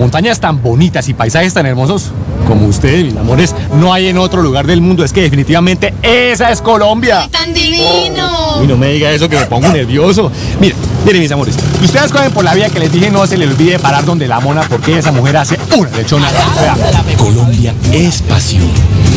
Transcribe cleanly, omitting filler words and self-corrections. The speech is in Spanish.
montañas tan bonitas y paisajes tan hermosos como ustedes, mis amores, no hay en otro lugar del mundo. Es que definitivamente esa es Colombia. ¡Ay, tan divino! Uy, no me diga eso que me pongo nervioso. Mire, mis amores, ustedes cogen por la vía que les dije, no se les olvide parar donde la mona, porque esa mujer hace una lechona. Colombia es pasión.